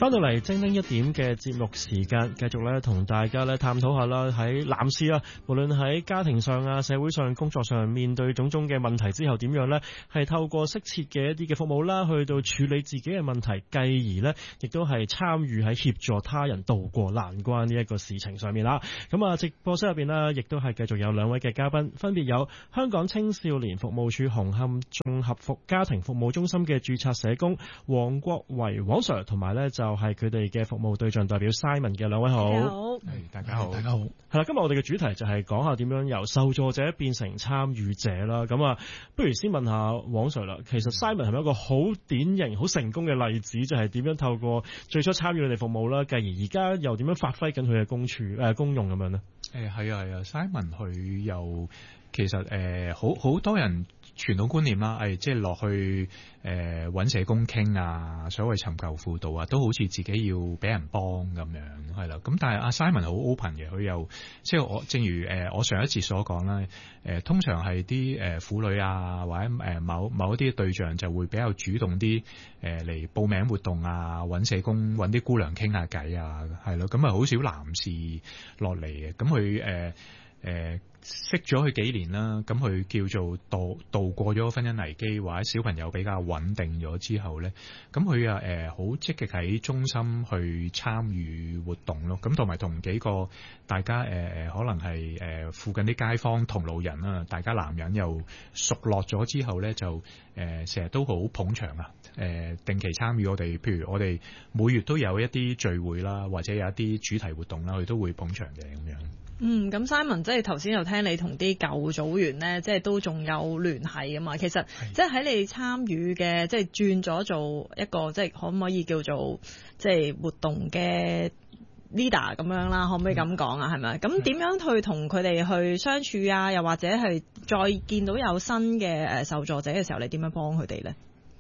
翻到嚟精靈一點嘅節目時間，繼續咧同大家咧探討下啦，喺男士啊，無論喺家庭上啊、社會上、工作上面對種種嘅問題之後，點樣咧係透過適切嘅一啲嘅服務啦，去到處理自己嘅問題，繼而咧亦都係參與喺協助他人渡過難關呢一個事情上面啦。咁啊，直播室入邊呢，亦都係繼續有兩位嘅嘉賓，分別有香港青少年服務處紅磡綜合家庭服務中心嘅註冊社工黃國維黃 Sir， 同埋咧就係佢哋嘅服務對象代表 Simon 嘅兩位好。 大家好，大家好。 係啦，今日我哋嘅主題就係講下點樣由受助者變成參與者啦。咁啊，不如先問下黃 Sir 啦。其實 Simon 係咪一個好典型、好成功嘅例子，就係點樣透過最初參與佢哋服務啦，繼而家又點樣發揮緊佢嘅功用咁樣呢？ 係啊 ，Simon 佢又其實好多人傳統觀念啦，即係落去揾社工傾啊，所謂尋求輔導啊，都好似自己要俾人幫咁樣，係啦。咁但係阿 Simon 好 open 嘅，佢又即係正如我上一節所講啦，通常係啲婦女啊，或者某一啲對象就會比較主動啲嚟報名活動啊，揾社工揾啲姑娘傾下偈啊，係咯。咁啊好少男士落嚟嘅，咁佢識咗佢幾年啦，咁佢叫做度過咗婚姻危機，或者小朋友比較穩定咗之後咧，咁佢好積極喺中心去參與活動咯，咁同埋同幾個大家可能係附近啲街坊同路人啦，大家男人又熟絡咗之後咧，就成日都好捧場啊，定期參與我哋，譬如我哋每月都有一啲聚會啦，或者有一啲主題活動啦，佢都會捧場嘅咁樣。 咁 Simon 即係頭先又聽你同啲舊組員咧，即係都仲有聯繫㗎嘛。其實即係喺你參與嘅，即係轉咗做一個即係可唔可以叫做即係活動嘅 leader 咁樣啦？可唔可以咁講啊？係咪？咁點樣去同佢哋去相處啊？又或者係再見到有新嘅受助者嘅時候，你點樣幫佢哋咧？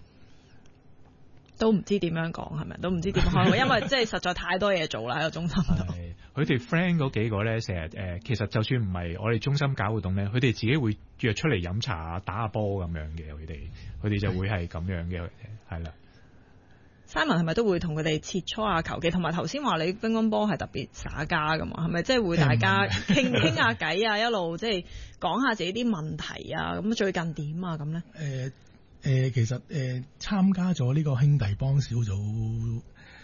都唔知點樣講，係咪？都唔知點開口，因為即係實在太多嘢做啦喺個中心度。 佢哋 friend 嗰幾個咧，成日其實就算唔係我哋中心搞活動咧，佢哋自己會約出嚟飲茶、打下波咁樣嘅。佢哋就會係咁樣嘅，係啦。 Simon 係咪都會同佢哋切磋下球技？同埋頭先話你乒乓波係特別耍家㗎嘛？係咪即係會大家傾下偈啊？一路即係講下自己啲問題啊？咁最近點啊？咁咧？ 其實參加咗呢個兄弟幫小組，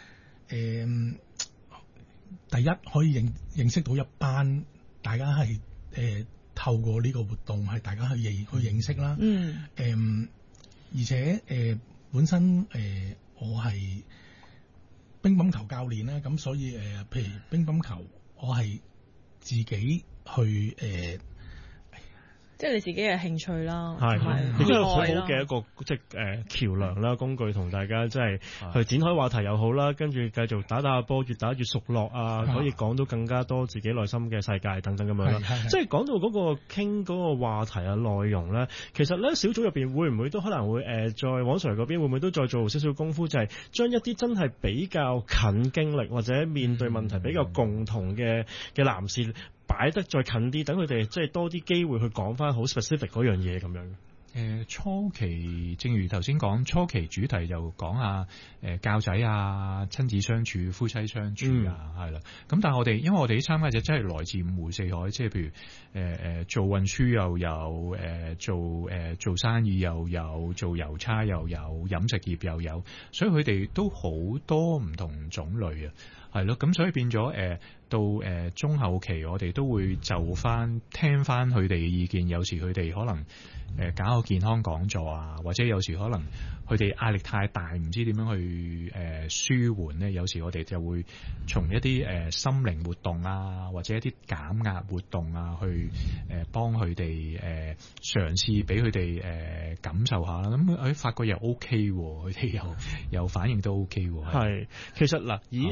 第一可以認識到一班大家係透過呢個活動係大家去認識啦。而且本身我係乒乓球教練啦，咁所以譬如乒乓球我係自己去即係你自己嘅興趣啦， 亦都係好好嘅一個即係橋梁啦，工具同大家即係去展開話題又好啦，跟住繼續打下波，越打越熟絡啊，可以講到更加多自己內心嘅世界等等咁樣啦。即係講到嗰個傾嗰個話題啊內容咧，其實咧小組入邊會唔會都可能會在黃 Sir 嗰邊會唔會都再做少少功夫，就係將一啲真係比較近經歷或者面對問題比較共同嘅男士擺得再近啲，等佢哋即係多啲機會去講翻好 specific 嗰樣嘢咁樣。 初期正如頭先講，初期主題就講下教仔啊、親子相處、夫妻相處啊，係啦。咁但係因為我哋啲參加者真係來自五湖四海，即係譬如做運輸又有，做生意又有，做郵差又有，飲食業又有，所以佢哋都好多唔同種類啊。係咯，咁所以變咗到中後期，我哋都會就聽翻佢哋嘅意見。有時佢哋可能搞個健康講座啊，或者有時可能佢哋壓力太大，唔知點樣去舒緩咧。有時我哋就會從一啲心靈活動啊，或者一啲減壓活動啊，去幫佢哋嘗試俾佢哋感受下啦。咁佢發覺又 OK 喎，佢哋又反應都 OK 喎。 係，其實嗱，以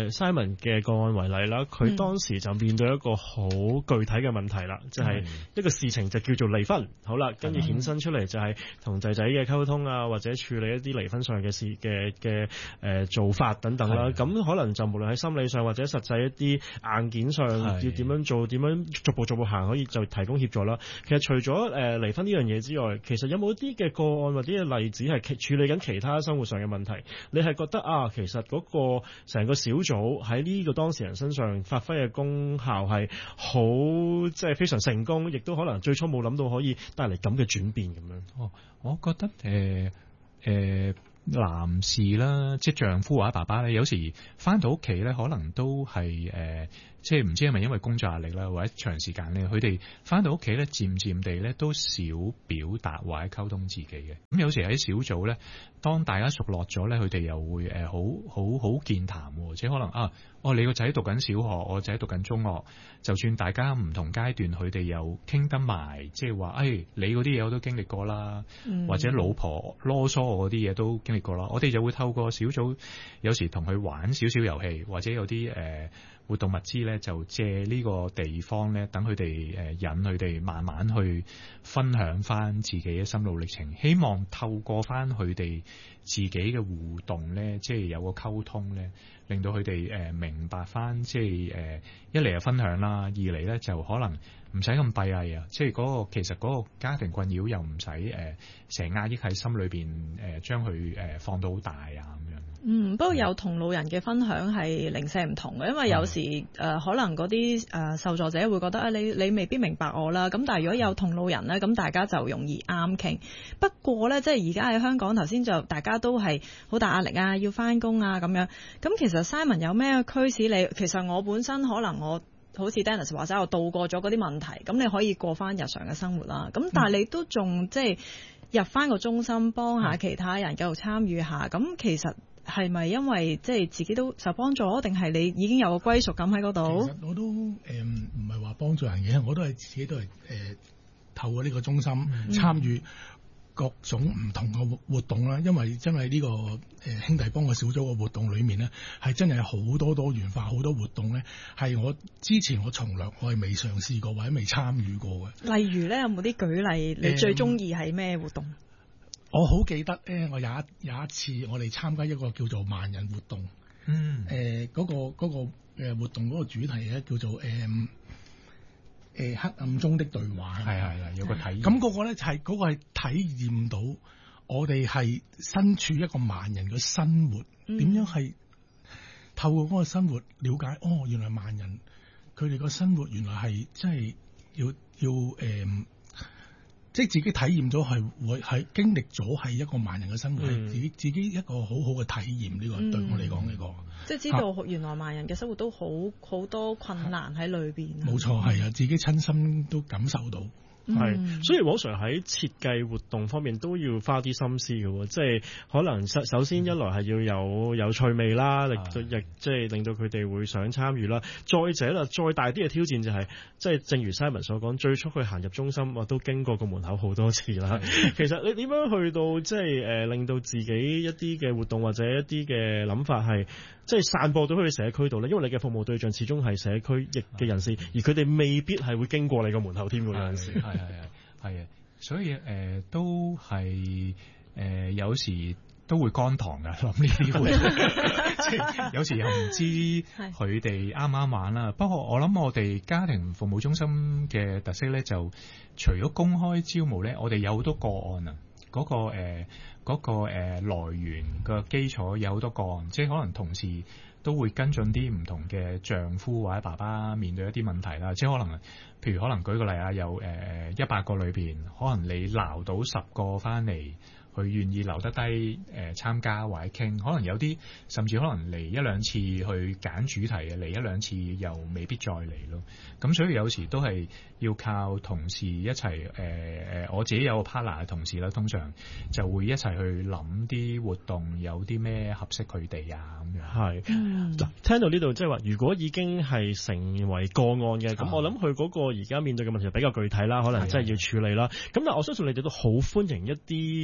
Simon 嘅個案為例啦，佢當時就面對一個好具體嘅問題啦，就係一個事情就叫做離婚。好啦，跟住衍生出嚟就係同仔仔嘅溝通啊，或者處理一啲離婚上嘅事嘅做法等等啦。咁可能就無論喺心理上或者實際一啲硬件上要點樣做，點樣逐步行，可以就提供協助啦。其實除咗離婚呢樣嘢之外，其實有冇啲嘅個案或者嘅例子係處理緊其他生活上嘅問題？你係覺得其實嗰個成個小組喺呢個當事人身上發揮嘅功效係好，即係非常成功，亦都可能最初冇諗到可以帶嚟咁嘅轉變咁樣。 我覺得男士啦，即係丈夫或者爸爸咧，有時翻到屋企咧，可能都係即係唔知係咪因為工作壓力啦，或者長時間咧，佢哋翻到屋企咧，漸漸地咧都少表達或者溝通自己嘅。咁有時喺小組咧，當大家熟絡咗咧，佢哋又會好健談，即係可能你個仔讀緊小學，我仔讀緊中學，就算大家唔同階段，佢哋又傾得埋，即係話你嗰啲嘢我都經歷過啦，或者老婆囉嗦我嗰啲嘢都經歷過啦。我哋就會透過小組，有時同佢玩少少遊戲，或者有啲活動物資咧，就借呢個地方咧，等佢哋引佢哋慢慢去分享翻自己嘅心路歷程，希望透過翻佢哋自己嘅互動咧，即係有個溝通咧，令到佢哋明白翻，即係一嚟就分享啦，二嚟咧就可能唔使咁閉翳啊，即係其實嗰個家庭困擾又唔使成日壓抑喺心裏邊，將佢放到好大啊咁樣。 不過有同路人嘅分享係零舍唔同嘅，因為有時可能嗰啲受助者會覺得你未必明白我啦，咁但係如果有同路人咧，咁大家就容易啱傾。不過咧，即係而家喺香港，頭先就大家都係好大壓力啊，要翻工啊咁樣。咁其實 Simon 有咩驅使你？其實我本身可能我好似 Dennis 話齋，我度過咗嗰啲問題，咁你可以過翻日常嘅生活啦。咁但係你都仲即係入翻個中心幫下其他人繼續參與下，咁其實係咪因為即係自己都受幫助，定係你已經有個歸屬感喺嗰度？ 其實我都唔係話幫助人嘅，我都係自己都係透過呢個中心參與各種唔同嘅活動啦。因為真係呢個兄弟幫嘅小組嘅活動裏面呢，係真係好多元化，好多活動呢係我之前我從來我係未嘗試過或者未參與過嘅。例如呢，有冇啲舉例？你最中意係咩活動？ 我好記得咧，我有一次我哋參加一個叫做萬人活動，嗰個活動嗰個主題咧叫做黑暗中的對話， 係有個體驗。 咁嗰個咧就係嗰個係體驗到我哋係身處一個萬人嘅生活，點樣係透過嗰個生活了解，原來萬人佢哋個生活原來係真係要即係自己體驗咗係經歷咗係一個萬人嘅生活，係自己一個好好嘅體驗。呢個對我嚟講，呢個即係知道原來萬人嘅生活都好多困難喺裏邊。 冇錯，係啊，自己親身都感受到。 係，所以王 Sir 喺設計活動方面都要花啲心思嘅喎，即係可能首先一來係要有趣味啦，亦即係令到佢哋會想參與啦。再者啦，再大啲嘅挑戰就係，即係正如 Simon 所講，最初佢行入中心，我都經過個門口好多次啦。其實你點樣去到即係令到自己一啲嘅活動或者一啲嘅諗法係即係散播到去社區度咧？因為你嘅服務對象始終係社區域嘅人士，而佢哋未必係會經過你個門口添嗰陣時。 係啊，所以都係有時都會乾塘噶，諗呢啲會，即係有時又唔知佢哋啱啱玩啦。不過我諗我哋家庭服務中心嘅特色咧，就除咗公開招募咧，我哋有好多個案啊。嗰個來源嘅基礎有好多個案，即係可能同時都會跟進啲唔同嘅丈夫或者爸爸面對一啲問題啦。即係譬如可能舉個例啊，有100個裏邊，可能你撈到10個翻嚟，佢願意留得低參加或者傾，可能有啲甚至可能嚟一兩次去揀主題嘅，嚟一兩次又未必再嚟咯。咁所以有時都係要靠同事一齊我自己有個 partner 嘅同事啦，通常就會一齊去諗啲活動有啲咩合適佢哋啊咁樣。係嗱，聽到呢度即係話，如果已經係成為個案嘅，咁我諗佢嗰個而家面對嘅問題比較具體啦，可能真係要處理啦。咁但係我相信你哋都好歡迎一啲男士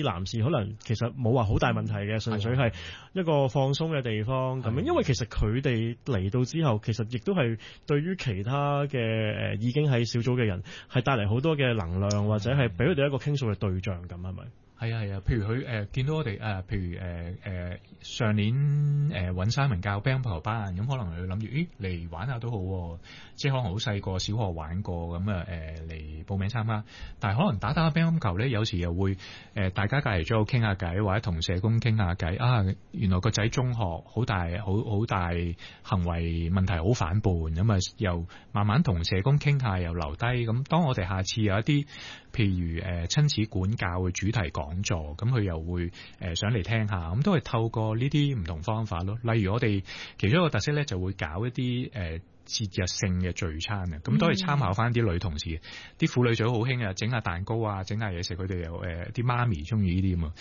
可能其實冇話好大問題嘅，純粹係一個放鬆嘅地方咁樣。因為其實佢哋嚟到之後，其實亦都係對於其他嘅已經喺小組嘅人係帶嚟好多嘅能量，或者係俾佢哋一個傾訴嘅對象咁，係咪？ 係啊，譬如佢見到我哋譬如上年揾Simon教乒乓球班，咁可能佢諗住嚟玩下都好，即係可能好細個小學玩過咁嚟報名參加，但係可能打乒乓球咧，有時又會大家隔離咗傾下偈，或者同社工傾下偈啊，原來個仔中學好大行為問題，好反叛，咁啊又慢慢同社工傾下，又留低。咁當我哋下次有一啲譬如親子管教嘅主題講座，咁佢又會想嚟聽下，咁都係透過呢啲唔同方法咯。例如我哋其中一個特色咧，就會搞一啲節日性嘅聚餐啊，咁都係參考翻啲女同事，啲婦女組好興啊，整下蛋糕啊，整下嘢食，佢哋又啲媽咪中意呢啲咁啊，